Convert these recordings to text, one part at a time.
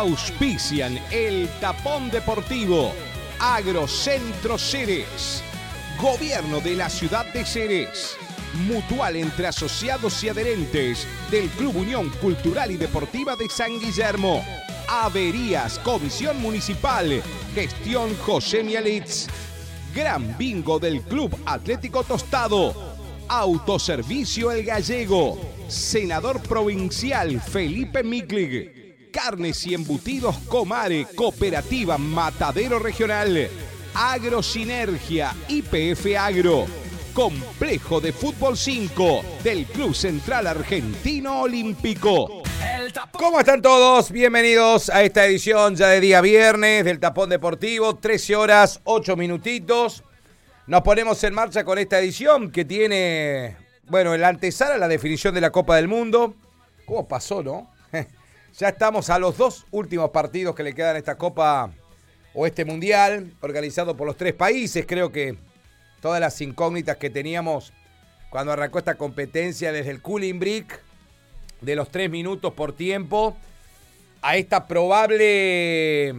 Auspician el Tapón Deportivo, Agrocentro Ceres, Gobierno de la Ciudad de Ceres, Mutual entre asociados y adherentes del Club Unión Cultural y Deportiva de San Guillermo, Averías, Comisión Municipal, Gestión José Mialitz, Gran Bingo del Club Atlético Tostado, Autoservicio El Gallego, Senador Provincial Felipe Miklig, Carnes y Embutidos Comare, Cooperativa Matadero Regional, Agrosinergia, YPF Agro, Complejo de Fútbol 5 del Club Central Argentino Olímpico. ¿Cómo están todos? Bienvenidos a esta edición ya de día viernes del Tapón Deportivo, 13 horas, 8 minutitos. Nos ponemos en marcha con esta edición que tiene, bueno, el antesala a la definición de la Copa del Mundo. ¿Cómo pasó, no? Ya estamos a los dos últimos partidos que le quedan a esta Copa o este Mundial, organizado por los tres países. Creo que todas las incógnitas que teníamos cuando arrancó esta competencia, desde el cooling break de los 3 minutos por tiempo a esta probable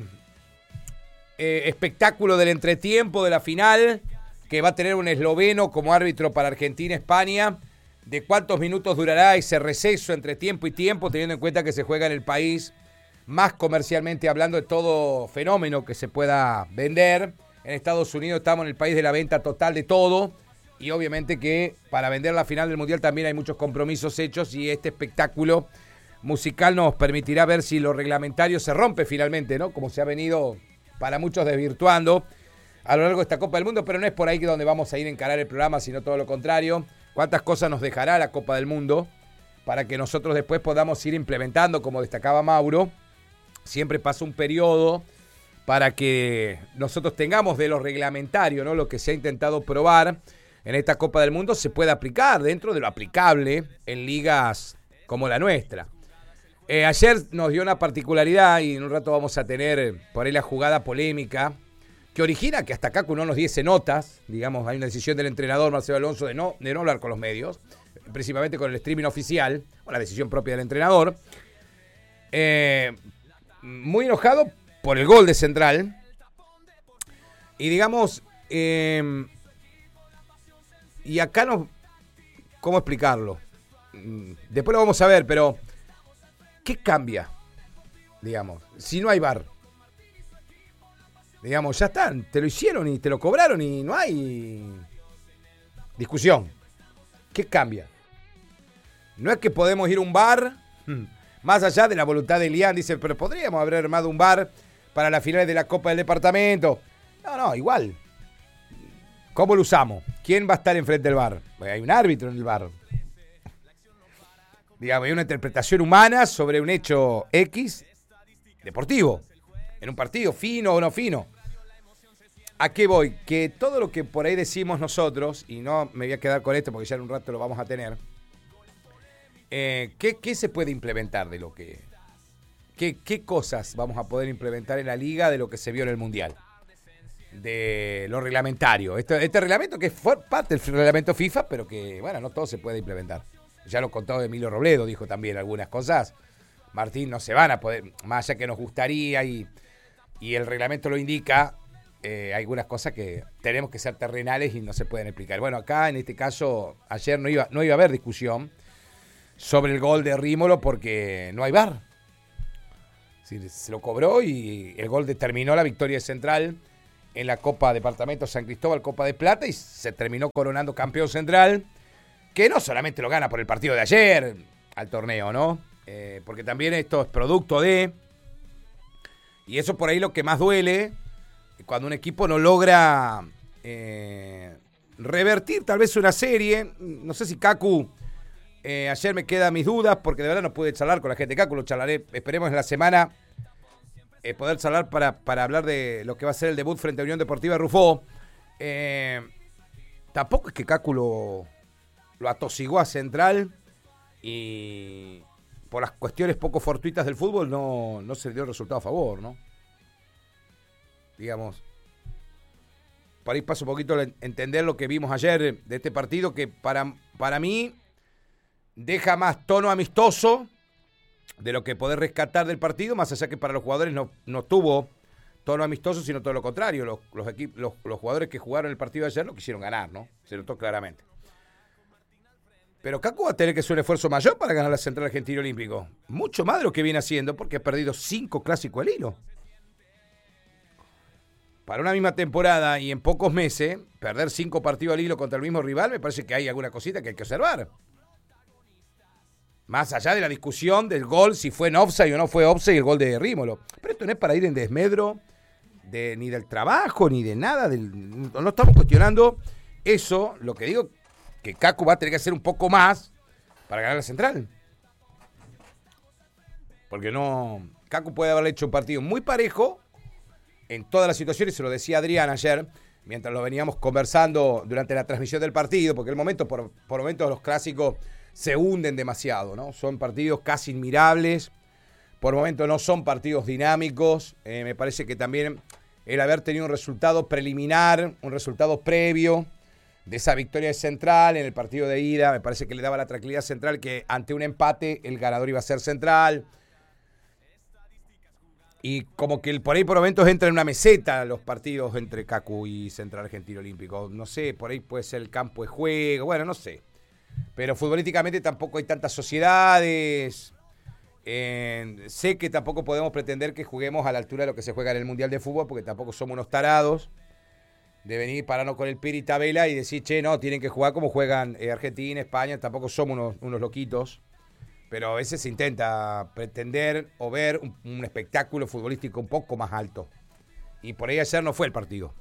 espectáculo del entretiempo de la final, que va a tener un esloveno como árbitro para Argentina-España. ¿De cuántos minutos durará ese receso entre tiempo y tiempo, teniendo en cuenta que se juega en el país más comercialmente hablando de todo fenómeno que se pueda vender? En Estados Unidos estamos en el país de la venta total de todo, y obviamente que para vender la final del Mundial también hay muchos compromisos hechos, y este espectáculo musical nos permitirá ver si lo reglamentario se rompe finalmente, ¿no? Como se ha venido para muchos desvirtuando a lo largo de esta Copa del Mundo, pero no es por ahí donde vamos a ir a encarar el programa, sino todo lo contrario. ¿Cuántas cosas nos dejará la Copa del Mundo para que nosotros después podamos ir implementando, como destacaba Mauro? Siempre pasa un periodo para que nosotros tengamos de lo reglamentario, ¿no? Lo que se ha intentado probar en esta Copa del Mundo se puede aplicar dentro de lo aplicable en ligas como la nuestra. Ayer nos dio una particularidad, y en un rato vamos a tener por ahí la jugada polémica que origina que hasta Cacu no nos diese notas. Digamos, hay una decisión del entrenador Marcelo Alonso de no hablar con los medios, principalmente con el streaming oficial, o la decisión propia del entrenador. Muy enojado por el gol de Central. Y digamos, y acá no, ¿cómo explicarlo? Después lo vamos a ver, pero ¿qué cambia? Digamos, si no hay VAR. Digamos, ya están, te lo hicieron y te lo cobraron y no hay discusión. ¿Qué cambia? No es que podemos ir a un VAR, más allá de la voluntad de Lian, dice, pero podríamos haber armado un VAR para las finales de la Copa del Departamento. No, igual. ¿Cómo lo usamos? ¿Quién va a estar enfrente del VAR? Hay un árbitro en el VAR. Digamos, hay una interpretación humana sobre un hecho X deportivo, en un partido, fino o no fino. ¿A qué voy? Que todo lo que por ahí decimos nosotros, y no me voy a quedar con esto porque ya en un rato lo vamos a tener, ¿qué se puede implementar de lo que... ¿Qué cosas vamos a poder implementar en la liga de lo que se vio en el Mundial? De lo reglamentario. Este reglamento que fue parte del reglamento FIFA, pero que, bueno, no todo se puede implementar. Ya lo contó Emilio Robledo, dijo también algunas cosas. Martín, no se van a poder, más allá que nos gustaría y el reglamento lo indica, hay algunas cosas que tenemos que ser terrenales y no se pueden explicar. Bueno, acá en este caso, ayer no iba a haber discusión sobre el gol de Rímolo porque no hay VAR. Se lo cobró y el gol determinó la victoria de Central en la Copa Departamento San Cristóbal, Copa de Plata, y se terminó coronando campeón Central, que no solamente lo gana por el partido de ayer al torneo, ¿no? Porque también esto es producto de, y eso por ahí lo que más duele, cuando un equipo no logra revertir tal vez una serie. No sé si Cacu, ayer me quedan mis dudas, porque de verdad no pude charlar con la gente de Cacu, lo charlaré, esperemos en la semana poder charlar para hablar de lo que va a ser el debut frente a Unión Deportiva Rufó. Tampoco es que Cacu lo atosigó a Central, y por las cuestiones poco fortuitas del fútbol no se le dio el resultado a favor, ¿no? Digamos, por ahí paso un poquito a entender lo que vimos ayer de este partido, que para mí deja más tono amistoso de lo que poder rescatar del partido, más allá que para los jugadores no tuvo tono amistoso, sino todo lo contrario. Los jugadores que jugaron el partido de ayer no quisieron ganar, ¿no? Se notó claramente. Pero Kaku va a tener que hacer un esfuerzo mayor para ganar la Central Argentino Olímpico. Mucho más de lo que viene haciendo, porque ha perdido 5 clásicos al hilo. Para una misma temporada y en pocos meses, perder 5 partidos al hilo contra el mismo rival, me parece que hay alguna cosita que hay que observar. Más allá de la discusión del gol, si fue en offside o no fue offside el gol de Rímolo. Pero esto no es para ir en desmedro ni del trabajo, ni de nada. No estamos cuestionando eso. Lo que digo que Kaku va a tener que hacer un poco más para ganar la Central. Porque Kaku puede haberle hecho un partido muy parejo en todas las situaciones, se lo decía Adrián ayer, mientras lo veníamos conversando durante la transmisión del partido, porque por momentos los clásicos se hunden demasiado, ¿no? Son partidos casi inmirables, por momentos no son partidos dinámicos. Me parece que también el haber tenido un resultado preliminar, un resultado previo de esa victoria de Central en el partido de ida, me parece que le daba la tranquilidad a Central que ante un empate el ganador iba a ser Central. Y como que por ahí por momentos entra en una meseta los partidos entre Kaku y Central Argentino Olímpico. No sé, por ahí puede ser el campo de juego, bueno, no sé. Pero futbolísticamente tampoco hay tantas sociedades. Sé que tampoco podemos pretender que juguemos a la altura de lo que se juega en el Mundial de Fútbol, porque tampoco somos unos tarados de venir pararnos con el piri y tabela y decir, che, no, tienen que jugar como juegan Argentina, España, tampoco somos unos loquitos. Pero a veces se intenta pretender o ver un espectáculo futbolístico un poco más alto. Y por ahí ayer no fue el partido.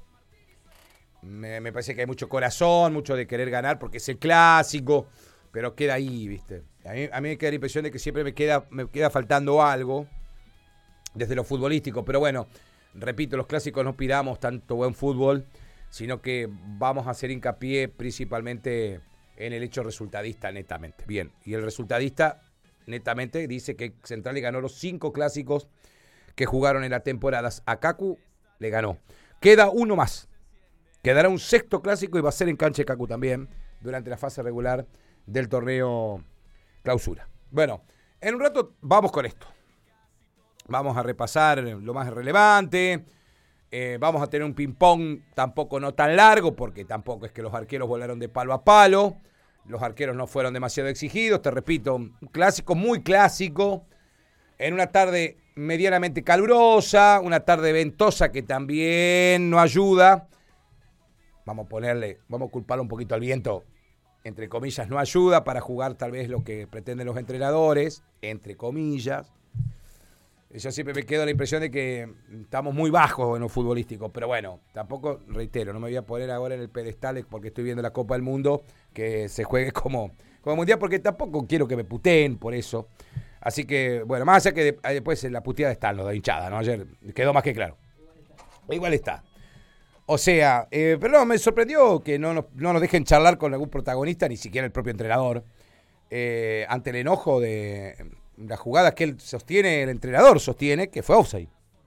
Me parece que hay mucho corazón, mucho de querer ganar porque es el clásico, pero queda ahí, ¿viste? A mí me queda la impresión de que siempre me queda faltando algo desde lo futbolístico. Pero bueno, repito, los clásicos no pidamos tanto buen fútbol, sino que vamos a hacer hincapié principalmente en el hecho resultadista netamente. Bien, y el resultadista netamente dice que Central le ganó los 5 clásicos que jugaron en la temporada. A Kaku le ganó. Queda uno más. Quedará un 6º clásico y va a ser en cancha de Kaku también durante la fase regular del torneo clausura. Bueno, en un rato vamos con esto. Vamos a repasar lo más relevante. Vamos a tener un ping-pong tampoco no tan largo, porque tampoco es que los arqueros volaron de palo a palo. Los arqueros no fueron demasiado exigidos, te repito, un clásico muy clásico, en una tarde medianamente calurosa, una tarde ventosa que también no ayuda. Vamos a culparle un poquito al viento, entre comillas, no ayuda para jugar tal vez lo que pretenden los entrenadores, entre comillas. Yo siempre me quedo la impresión de que estamos muy bajos en lo futbolístico, pero bueno, tampoco, reitero, no me voy a poner ahora en el pedestal porque estoy viendo la Copa del Mundo, que se juegue como mundial, porque tampoco quiero que me puteen por eso. Así que, bueno, más allá que después la puteada está en lo de hinchada, ¿no? Ayer quedó más que claro. Igual está. O sea, pero no, me sorprendió que no nos dejen charlar con algún protagonista, ni siquiera el propio entrenador, ante el enojo de las jugadas que él sostiene, el entrenador sostiene, que fue offside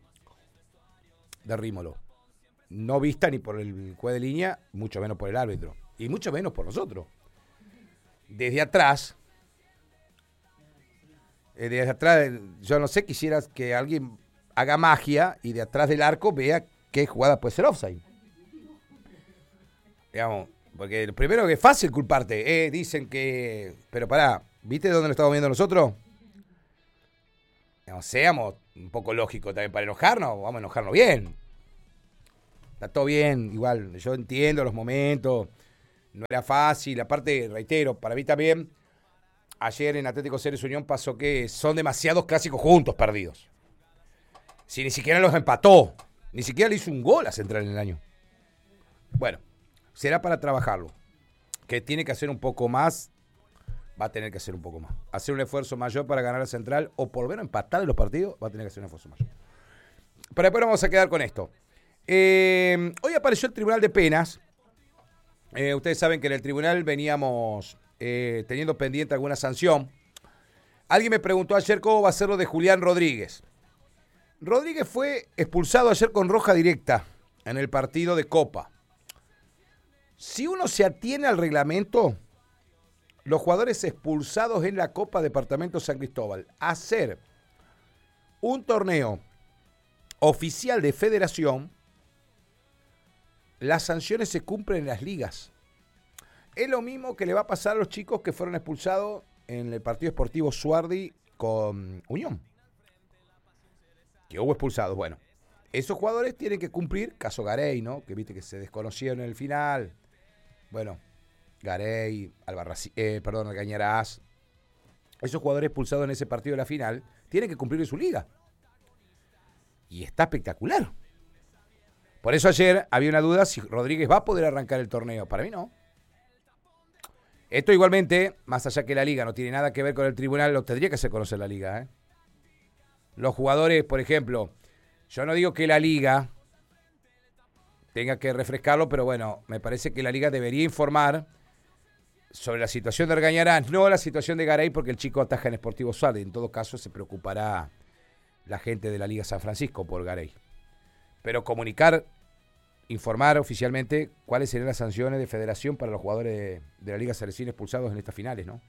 de Rímolo. No vista ni por el juez de línea, mucho menos por el árbitro, y mucho menos por nosotros. Desde atrás, yo no sé, quisieras que alguien haga magia y de atrás del arco vea qué jugada puede ser offside. Digamos, porque lo primero que es fácil culparte, dicen que... Pero pará, ¿viste dónde lo estamos viendo nosotros? Digamos, seamos un poco lógicos también para enojarnos, vamos a enojarnos bien. Está todo bien, igual, yo entiendo los momentos, no era fácil, aparte, reitero, para mí también, ayer en Atlético Ceres Unión pasó que son demasiados clásicos juntos perdidos. Si ni siquiera los empató, ni siquiera le hizo un gol a Central en el año. Bueno, será para trabajarlo, que tiene que hacer un poco más, va a tener que hacer un poco más. Hacer un esfuerzo mayor para ganar a Central, o por lo menos empatar en los partidos, va a tener que hacer un esfuerzo mayor. Pero después vamos a quedar con esto. Hoy apareció el Tribunal de Penas. Ustedes saben que en el tribunal veníamos teniendo pendiente alguna sanción. Alguien me preguntó ayer cómo va a ser lo de Julián Rodríguez. Rodríguez fue expulsado ayer con roja directa en el partido de Copa. Si uno se atiene al reglamento, los jugadores expulsados en la Copa Departamento San Cristóbal. Hacer un torneo oficial de federación, las sanciones se cumplen en las ligas. Es lo mismo que le va a pasar a los chicos que fueron expulsados en el partido esportivo Suardi con Unión. Que hubo expulsados. Bueno, esos jugadores tienen que cumplir, caso Garay, ¿no? Que viste que se desconocieron en el final. Bueno, Garay, Algañarás. Esos jugadores expulsados en ese partido de la final tienen que cumplir en su liga. Y está espectacular. Por eso ayer había una duda si Rodríguez va a poder arrancar el torneo. Para mí no. Esto igualmente, más allá que la liga no tiene nada que ver con el tribunal, lo tendría que hacer conocer la liga, ¿eh? Los jugadores, por ejemplo, yo no digo que la liga tenga que refrescarlo, pero bueno, me parece que la liga debería informar sobre la situación de Argañarás, no la situación de Garay, porque el chico ataja en Sportivo Suárez. En todo caso, se preocupará la gente de la Liga San Francisco por Garay. Pero informar oficialmente cuáles serían las sanciones de federación para los jugadores de la Liga Salesiana expulsados en estas finales, ¿no?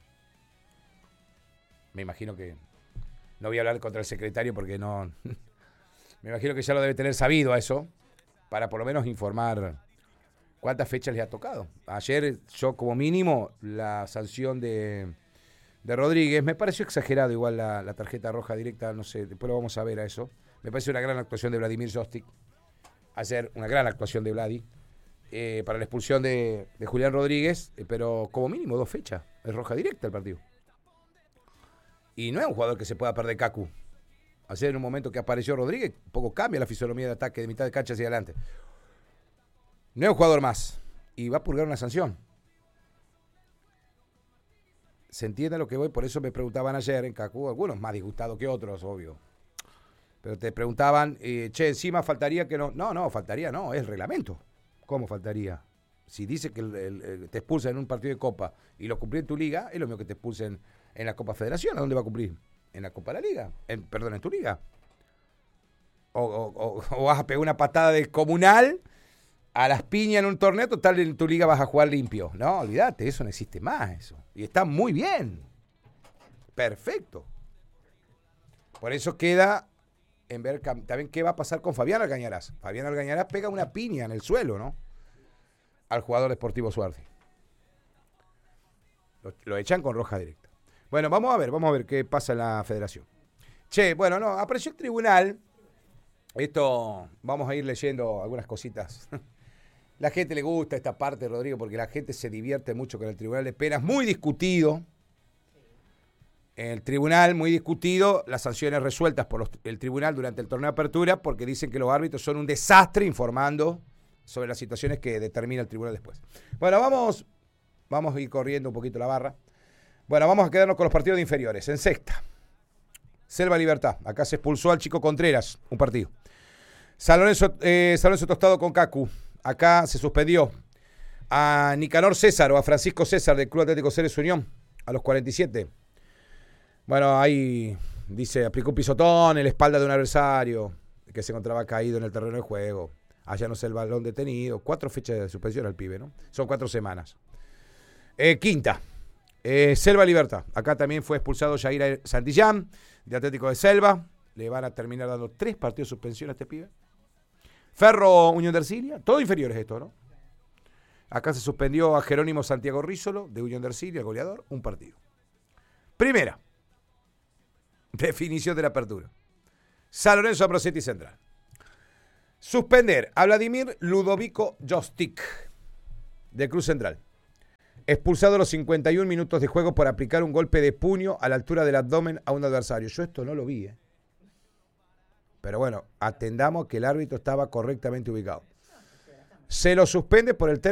Me imagino que... No voy a hablar contra el secretario porque no... Me imagino que ya lo debe tener sabido a eso, para por lo menos informar cuántas fechas les ha tocado. Ayer yo como mínimo la sanción de Rodríguez, me pareció exagerado igual la tarjeta roja directa, no sé, después lo vamos a ver a eso. Me parece una gran actuación de Vladimir Jostic. Ayer una gran actuación de Vladi para la expulsión de Julián Rodríguez, pero como mínimo 2 fechas, es roja directa el partido. Y no es un jugador que se pueda perder Cacu. Ayer en un momento que apareció Rodríguez, un poco cambia la fisonomía de ataque de mitad de cancha hacia adelante. No es un jugador más y va a purgar una sanción. Se entiende a lo que voy, por eso me preguntaban ayer en Cacu, algunos más disgustados que otros, obvio. Pero te preguntaban, encima faltaría que no. No, faltaría, no, es el reglamento. ¿Cómo faltaría? Si dice que te expulsan en un partido de Copa y lo cumplí en tu liga, es lo mismo que te expulsen en la Copa Federación. ¿A dónde va a cumplir? En la Copa de la Liga. En tu liga. O vas a pegar una patada de comunal a las piñas en un torneo, total en tu liga vas a jugar limpio. No, olvídate, eso no existe más, eso. Y está muy bien. Perfecto. Por eso queda... en ver también qué va a pasar con Fabián Argañarás. Fabián Argañarás pega una piña en el suelo, ¿no? Al jugador de Sportivo Suárez. Lo echan con roja directa. Bueno, vamos a ver qué pasa en la federación. Bueno, no, apareció el tribunal. Esto, vamos a ir leyendo algunas cositas. La gente le gusta esta parte, Rodrigo, porque la gente se divierte mucho con el tribunal de penas. Muy discutido. En el tribunal, muy discutido, las sanciones resueltas por el tribunal durante el torneo de apertura, porque dicen que los árbitros son un desastre informando sobre las situaciones que determina el tribunal después. Bueno, vamos a ir corriendo un poquito la barra. Bueno, vamos a quedarnos con los partidos de inferiores. En sexta, Selva Libertad. Acá se expulsó al Chico Contreras, un partido. San Lorenzo Tostado con Cacu. Acá se suspendió a Nicanor César o a Francisco César del Club Atlético Ceres Unión a los 47. Bueno, ahí dice, aplicó un pisotón en la espalda de un adversario que se encontraba caído en el terreno de juego. Allá no sé el balón detenido. 4 fechas de suspensión al pibe, ¿no? Son 4 semanas. Quinta, Selva Libertad. Acá también fue expulsado Jair Santillán, de Atlético de Selva. Le van a terminar dando 3 partidos de suspensión a este pibe. Ferro Unión de Ercilia. Todo inferiores esto, ¿no? Acá se suspendió a Jerónimo Santiago Rízolo, de Unión de Ercilia, el goleador, un partido. Primera. Definición de la apertura. San Lorenzo Ambrosetti Central. Suspender a Vladimir Ludovico Jostic, de Cruz Central. Expulsado a los 51 minutos de juego por aplicar un golpe de puño a la altura del abdomen a un adversario. Yo esto no lo vi, Pero bueno, atendamos que el árbitro estaba correctamente ubicado. Se lo suspende por el